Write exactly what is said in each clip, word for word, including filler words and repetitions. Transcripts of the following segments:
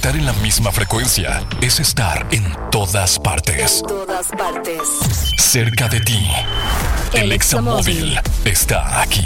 Estar en la misma frecuencia es estar en todas partes. En todas partes. Cerca de ti. El, El Examóvil está aquí.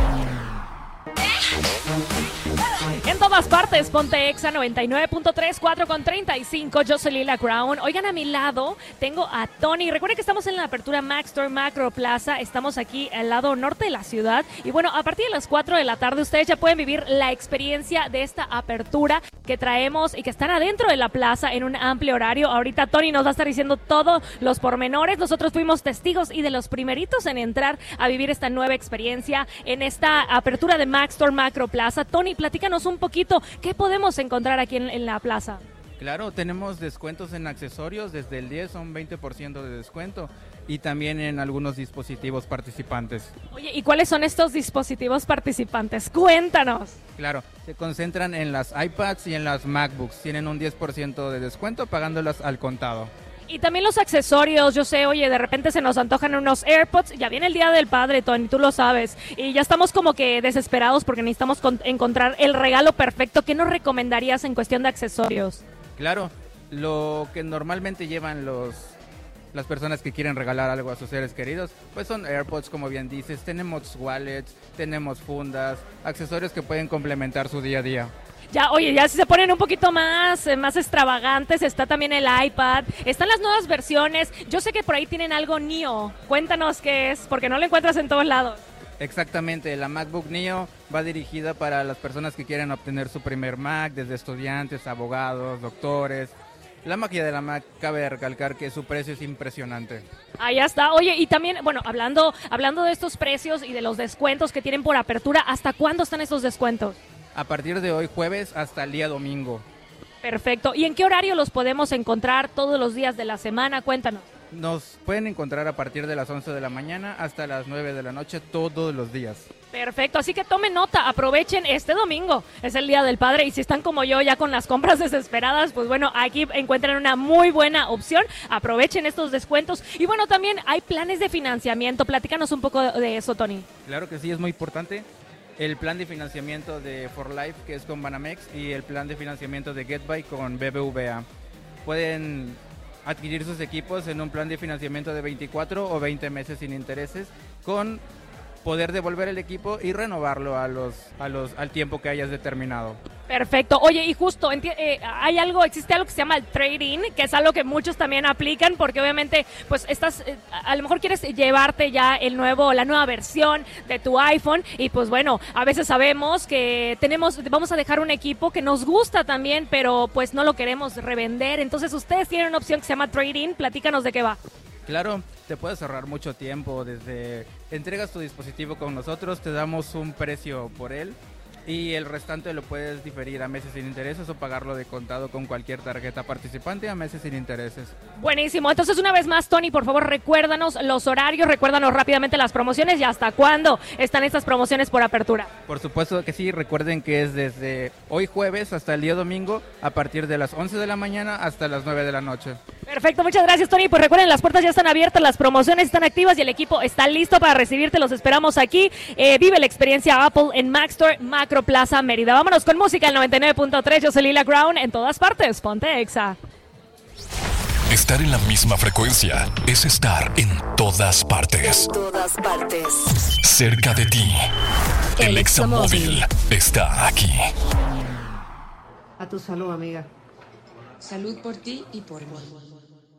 En todas partes, ponte Exa noventa y nueve punto tres, cuatro con treinta y cinco. Yo soy Lila Crown. Oigan, a mi lado tengo a Tony. Recuerden que estamos en la apertura Mac Store Macro Plaza. Estamos aquí al lado norte de la ciudad. Y bueno, a partir de las cuatro de la tarde ustedes ya pueden vivir la experiencia de esta apertura que traemos y que están adentro de la plaza en un amplio horario. Ahorita Tony nos va a estar diciendo todos los pormenores. Nosotros fuimos testigos y de los primeritos en entrar a vivir esta nueva experiencia en esta apertura de Mac Store Macro Plaza. Tony, platícanos un poquito, ¿qué podemos encontrar aquí en, en la plaza? Claro, tenemos descuentos en accesorios, desde el diez a un veinte por ciento de descuento y también en algunos dispositivos participantes. Oye, ¿y cuáles son estos dispositivos participantes? Cuéntanos. Claro, se concentran en las iPads y en las MacBooks, tienen un diez por ciento de descuento pagándolas al contado. Y también los accesorios, yo sé, oye, de repente se nos antojan unos AirPods, ya viene el Día del Padre, Tony, tú lo sabes, y ya estamos como que desesperados porque necesitamos con- encontrar el regalo perfecto. ¿Qué nos recomendarías en cuestión de accesorios? Claro, lo que normalmente llevan los las personas que quieren regalar algo a sus seres queridos, pues son AirPods, como bien dices, tenemos wallets, tenemos fundas, accesorios que pueden complementar su día a día. Ya, oye, ya si se ponen un poquito más, eh, más extravagantes, está también el iPad, están las nuevas versiones. Yo sé que por ahí tienen algo Neo. Cuéntanos qué es, porque no lo encuentras en todos lados. Exactamente, la MacBook Neo va dirigida para las personas que quieren obtener su primer Mac, desde estudiantes, abogados, doctores. La magia de la Mac, cabe recalcar que su precio es impresionante. Ahí está. Oye, y también, bueno, hablando, hablando de estos precios y de los descuentos que tienen por apertura, ¿hasta cuándo están estos descuentos? A partir de hoy jueves hasta el día domingo. Perfecto. ¿Y en qué horario los podemos encontrar todos los días de la semana? Cuéntanos. Nos pueden encontrar a partir de las once de la mañana hasta las nueve de la noche todos los días. Perfecto, así que tomen nota, aprovechen este domingo, es el Día del Padre, y si están como yo ya con las compras desesperadas, pues bueno, aquí encuentran una muy buena opción, aprovechen estos descuentos. Y bueno, también hay planes de financiamiento, platícanos un poco de eso, Tony. Claro que sí, es muy importante. El plan de financiamiento de For Life, que es con Banamex, y el plan de financiamiento de GetBuy con B B V A. Pueden adquirir sus equipos en un plan de financiamiento de veinticuatro o veinte meses sin intereses, con poder devolver el equipo y renovarlo a los, a los, al tiempo que hayas determinado. Perfecto. Oye, y justo, enti- eh, hay algo, existe algo que se llama el trade-in, que es algo que muchos también aplican, porque obviamente, pues estás, eh, a lo mejor quieres llevarte ya el nuevo, la nueva versión de tu iPhone, y pues bueno, a veces sabemos que tenemos, vamos a dejar un equipo que nos gusta también, pero pues no lo queremos revender. Entonces ustedes tienen una opción que se llama trade-in, platícanos de qué va. Claro, te puedes ahorrar mucho tiempo. Desde entregas tu dispositivo con nosotros, te damos un precio por él y el restante lo puedes diferir a meses sin intereses o pagarlo de contado con cualquier tarjeta participante a meses sin intereses. Buenísimo. Entonces, una vez más, Tony, por favor, recuérdanos los horarios, recuérdanos rápidamente las promociones y hasta cuándo están estas promociones por apertura. Por supuesto que sí, recuerden que es desde hoy jueves hasta el día domingo a partir de las once de la mañana hasta las nueve de la noche. Perfecto, muchas gracias, Tony. Pues recuerden, las puertas ya están abiertas, las promociones están activas y el equipo está listo para recibirte. Los esperamos aquí. Eh, vive la experiencia Apple en Mac Store Macro Plaza Mérida. Vámonos con música, el noventa y nueve punto tres. Yo soy Lila Crown, en todas partes. Ponte Exa. Estar en la misma frecuencia es estar en todas partes. En todas partes. Cerca de ti. El, El Examóvil está aquí. A tu salud, amiga. Salud por ti y por mí.